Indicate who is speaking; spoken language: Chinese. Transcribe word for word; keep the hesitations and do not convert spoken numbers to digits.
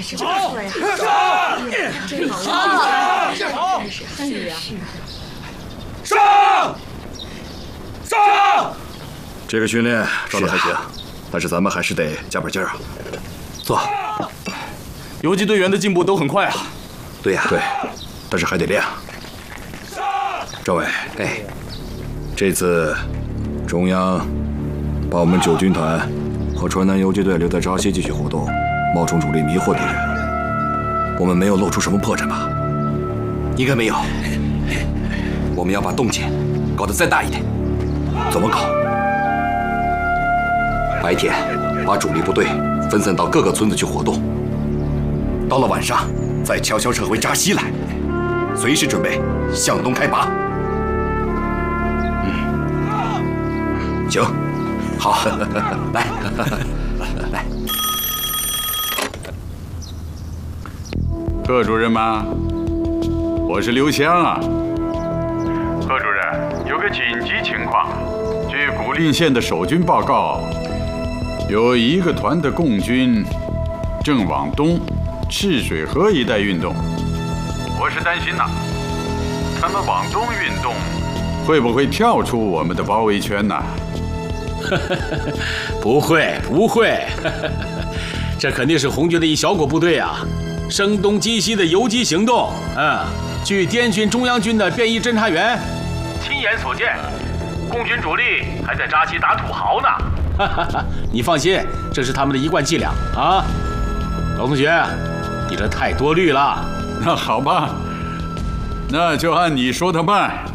Speaker 1: 是
Speaker 2: 走，
Speaker 1: 走，
Speaker 2: 真好，
Speaker 1: 好，
Speaker 2: 是啊，
Speaker 3: 上，上。
Speaker 4: 这个训练照着还行，但是咱们还是得加把劲儿啊。
Speaker 5: 坐。游击队员的进步都很快啊。
Speaker 4: 对呀，对，但是还得练啊。赵伟，
Speaker 5: 哎，
Speaker 4: 这次中央把我们九军团和川南游击队留在扎西继续活动，冒充主力迷惑敌人，我们没有露出什么破绽吧？
Speaker 5: 应该没有。我们要把动静搞得再大一点。
Speaker 4: 怎么搞？
Speaker 5: 白天把主力部队分散到各个村子去活动，到了晚上再悄悄撤回扎西来，随时准备向东开拔。嗯，行，好，来，来。
Speaker 6: 贺主任吗？我是刘湘啊。贺主任，有个紧急情况，据古蔺县的守军报告，有一个团的共军正往东赤水河一带运动。我是担心呐、啊，他们往东运动，会不会跳出我们的包围圈呢？
Speaker 7: 不会，不会，这肯定是红军的一小股部队啊，声东击西的游击行动。嗯，据滇军中央军的便衣侦察员亲眼所见，共军主力还在扎西打土豪呢。哈哈哈，你放心，这是他们的一贯伎俩啊。老同学，你这太多虑了。
Speaker 6: 那好吧，那就按你说的办。